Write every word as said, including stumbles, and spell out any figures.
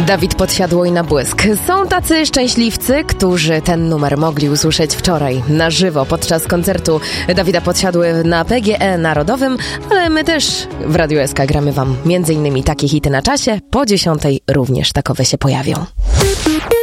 Dawid Podsiadło na błysk. Są tacy szczęśliwcy, którzy ten numer mogli usłyszeć wczoraj na żywo podczas koncertu Dawida Podsiadły na P G E Narodowym, ale my też w Radiu S K gramy wam między innymi takie hity na czasie. Po dziesiątej również takowe się pojawią.